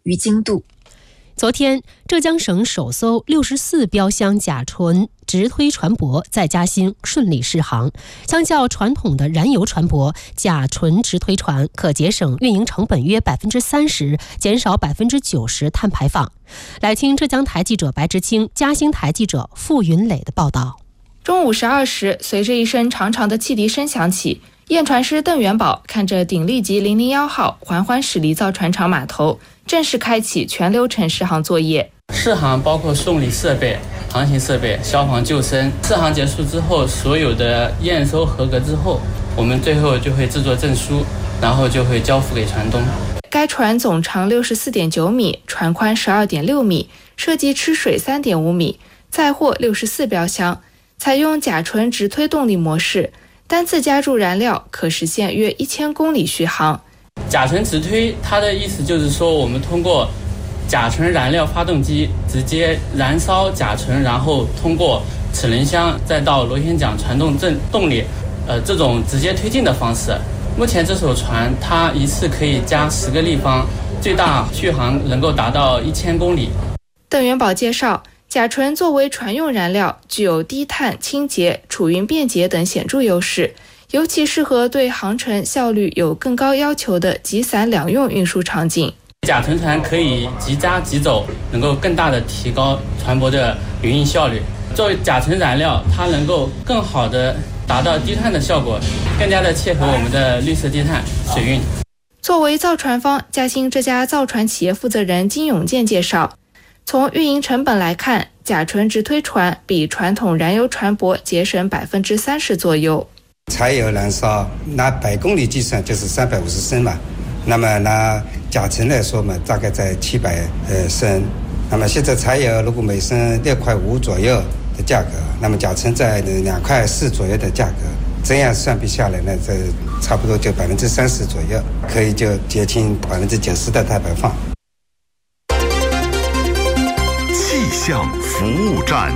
于精度。 昨天，浙江省首艘64标箱甲醇直推船舶在嘉兴顺利试航。相较传统的燃油船舶，甲醇直推船可节省运营成本约30%，减少90%碳排放。来听浙江台记者白之清、嘉兴台记者付云磊的报道。 中午12时，随着一声长长的汽笛声响起，验船师邓元宝看着鼎力级001号缓缓驶离造船厂码头，正式开启全流程试航作业。 试航包括送礼设备、航行设备、消防救生。试航结束之后，所有的验收合格之后，我们最后就会制作证书，然后就会交付给船东。 该船总长64.9米，船宽12.6米，设计吃水3.5米，载货64标箱，采用甲醇直推动力模式，单次加注燃料可实现约1000公里续航。 甲醇直推，它的意思就是说，我们通过甲醇燃料发动机直接燃烧甲醇，然后通过齿轮箱再到螺旋桨传动动力，这种直接推进的方式。目前这艘船它一次可以加10个立方，最大续航能够达到1000公里。 邓元宝介绍，甲醇作为船用燃料，具有低碳、清洁、储运便捷等显著优势，尤其适合对航程效率有更高要求的集散两用运输场景。 甲醇船可以即加即走，能够更大的提高船舶的营运效率。作为甲醇燃料，它能够更好的达到低碳的效果，更加的切合我们的绿色低碳水运。 作为造船方，嘉兴这家造船企业负责人金永健介绍，从运营成本来看，甲醇直推船比传统燃油船舶节省30%左右。 柴油燃烧拿100公里计算就是350升嘛，那么拿甲醇来说嘛，大概在700升。那么现在柴油如果每升6.5块左右的价格，那么甲醇在2.4块左右的价格，这样算比下来呢，这差不多就30%左右，可以就减轻90%的碳排放。 气象服务站。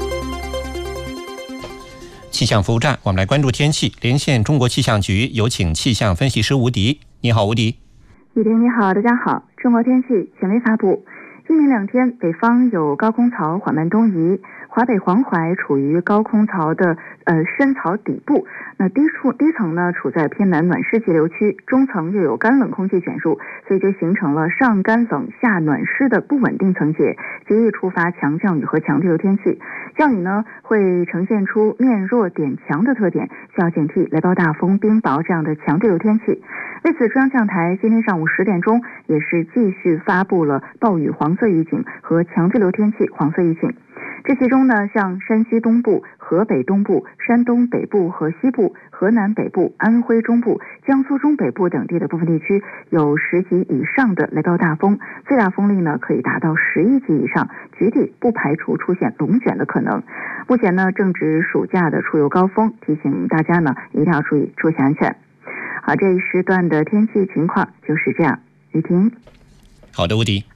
气象服务站，我们来关注天气。连线中国气象局，有请气象分析师吴迪。你好，吴迪。 雨林你好，大家好。中国天气权威发布，今明2天北方有高空槽缓慢东移，华北黄淮处于高空槽的深槽底部，那低层呢处在偏南暖湿气流区，中层又有干冷空气卷入，所以就形成了上干冷下暖湿的不稳定层结，极易触发强降雨和强对流天气。降雨呢会呈现出面弱点强的特点，需要警惕雷暴大风、冰雹这样的强对流天气。为此，中央气象台今天上午10点钟也是继续发布了暴雨黄色预警和强对流天气黄色预警。这其中呢，像山西东部、河北东部、山东北部和西部、河南北部、安徽中部、江苏中北部等地的部分地区有10级以上的雷暴大风，最大风力呢可以达到11级以上，局地不排除出现龙卷的可能。目前呢正值暑假的出游高峰，提醒大家呢一定要注意出行安全。好，这一时段的天气情况就是这样。雨婷。 好的，吴迪。